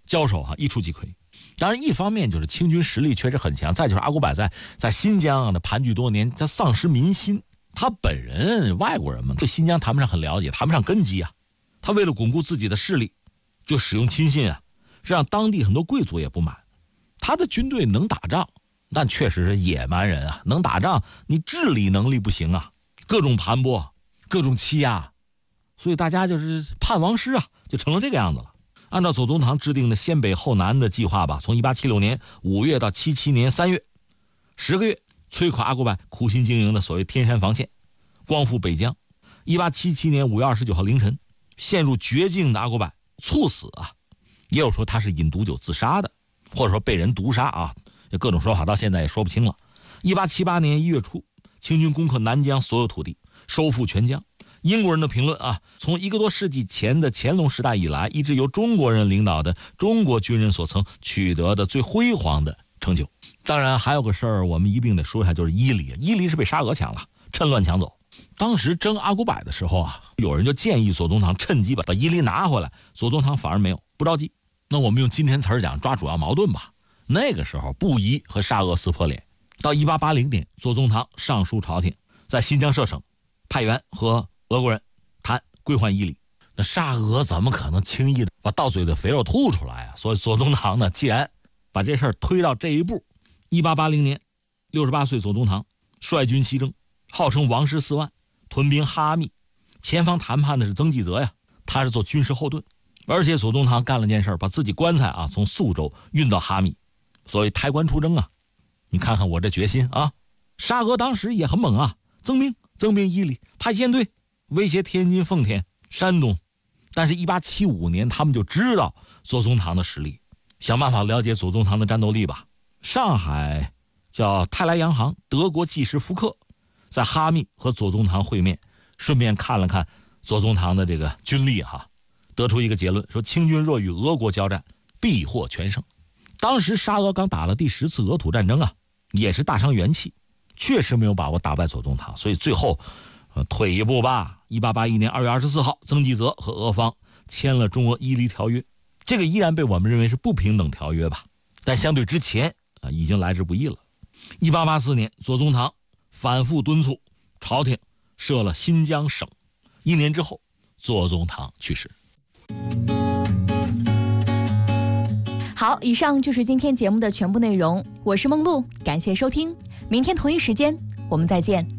交手一触即溃。当然一方面就是清军实力确实很强，再就是阿古柏在新疆的盘踞多年，他丧失民心，他本人外国人嘛，对新疆谈不上很了解，谈不上根基啊。他为了巩固自己的势力，就使用亲信啊，是让当地很多贵族也不满。他的军队能打仗，但确实是野蛮人啊，能打仗你治理能力不行啊，各种盘剥，各种欺压，所以大家就是叛王师啊，就成了这个样子了。按照左宗棠制定的先北后南的计划吧，从1876年5月到77年3月，10个月摧垮阿古柏苦心经营的所谓天山防线，光复北疆。1877年5月29号凌晨，陷入绝境的阿古柏猝死啊，也有说他是饮毒酒自杀的，或者说被人毒杀啊，各种说法到现在也说不清了。1878年1月初，清军攻克南疆所有土地，收复全疆。英国人的评论啊，从1个多世纪前的乾隆时代以来，一直由中国人领导的中国军人所曾取得的最辉煌的成就。当然还有个事儿我们一并得说一下，就是伊犁。伊犁是被沙俄抢了，趁乱抢走。当时征阿古柏的时候啊，有人就建议左宗棠趁机把伊犁拿回来，左宗棠反而没有，不着急。那我们用今天词儿讲，抓主要矛盾吧。那个时候不宜和沙俄撕破脸。到1880年，左宗棠上书朝廷，在新疆设省，派员和俄国人谈归还伊犁。那沙俄怎么可能轻易的把到嘴的肥肉吐出来啊？所以左宗棠呢，既然把这事儿推到这一步，1880年，68岁左宗棠率军西征，号称王师4万，屯兵哈密。前方谈判的是曾纪泽呀，他是做军事后盾。而且左宗棠干了件事，把自己棺材从肃州运到哈密，所以抬棺出征啊。你看看我这决心啊！沙俄当时也很猛啊，增兵伊犁，派舰队威胁天津、奉天、山东。但是1875年他们就知道左宗棠的实力，想办法了解左宗棠的战斗力吧。上海叫泰来洋行德国技师福克在哈密和左宗棠会面，顺便看了看左宗棠的这个军力得出一个结论，说清军若与俄国交战，必获全胜。当时沙俄刚打了第10次俄土战争啊，也是大伤元气，确实没有把握打败左宗棠，所以最后退一步吧。1881年2月24号，曾纪泽和俄方签了中俄伊犁条约，这个依然被我们认为是不平等条约吧，但相对之前已经来之不易了。1884年，左宗棠反复敦促朝廷设了新疆省，1年之后，左宗棠去世。 好，以上就是今天节目的全部内容，我是梦露，感谢收听，明天同一时间我们再见。